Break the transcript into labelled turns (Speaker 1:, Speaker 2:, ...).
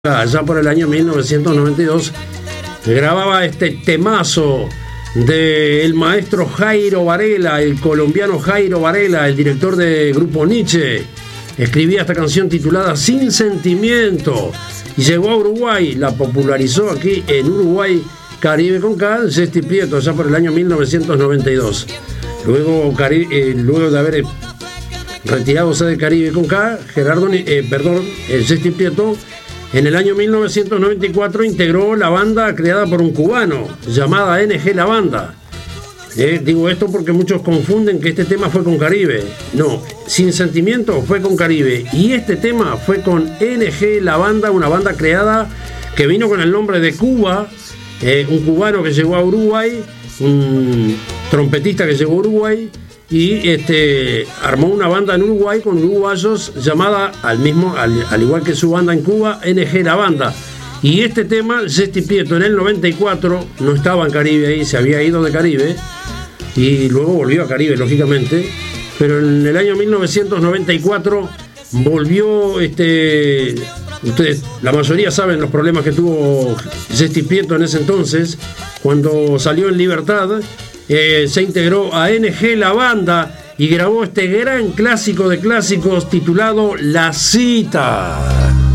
Speaker 1: allá por el año 1992, grababa este temazo del maestro Jairo Varela, el colombiano Jairo Varela, el director de Grupo Nietzsche. Escribía esta canción titulada Sin Sentimiento y llegó a Uruguay, la popularizó aquí en Uruguay, Caribe con K, Zesti Prieto, allá por el año 1992. Luego de haber retirado de Caribe con K, Zesti Prieto, en el año 1994 integró la banda creada por un cubano, llamada NG La Banda. Digo esto porque muchos confunden que este tema fue con Caribe. No, Sin Sentimiento fue con Caribe y este tema fue con NG La Banda, una banda creada que vino con el nombre de Cuba, un cubano que llegó a Uruguay, un trompetista que llegó a Uruguay y armó una banda en Uruguay con uruguayos llamada al igual que su banda en Cuba, NG La Banda. Y este tema, Zesti Prieto, en el 94 no estaba en Caribe ahí, se había ido de Caribe y luego volvió a Caribe, lógicamente, pero en el año 1994 volvió, ustedes, la mayoría saben los problemas que tuvo Zesti Prieto en ese entonces, cuando salió en libertad. Se integró a NG La Banda y grabó este gran clásico de clásicos titulado La Cita.